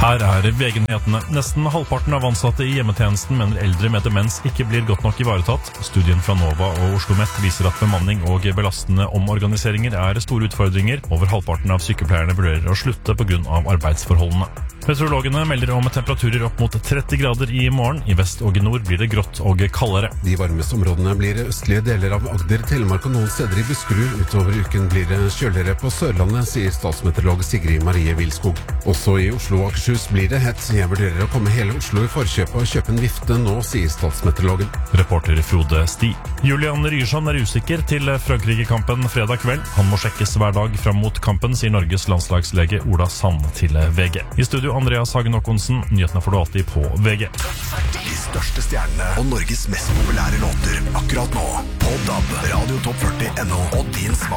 Her VG-nyhetene. Nesten halvparten av ansatte i hjemmetjenesten mener eldre med demens ikke blir godt nok ivaretatt. Studien fra Nova og Oslo Met viser at bemanning og belastende omorganiseringer store utfordringer. Over halvparten av sykepleierne vurderer å slutte på grunn av arbeidsforholdene. Meteorologene melder om temperaturer opp mot 30 grader i morgen. I vest og i nord blir det grått og kaldere. De varmeste områdene blir østlige deler av Agder, Telemark og noen steder i Buskerud. Utover uken blir det kjøligere på Sørlandet, sier statsmeteorolog Sigrid Marie Vilskog. Også i Oslo og Akershus blir det hett. Jeg vurderer å komme hele Oslo i forkjøpet og kjøpe en vifte nå, sier statsmeteorologen. Reporter Frode Sti. Julian Ryerson usikker til Frankrike-kampen fredag kveld. Han må sjekkes hver dag fram mot kampen, sier Norges landslagslege Ola Sand til VG. I studio Andreas Hagen Håkonsen. Nyhetene får du alltid på VG. De største stjernene og Norges mest populære låter akkurat nå på DAB, Radio Top 40 NO og din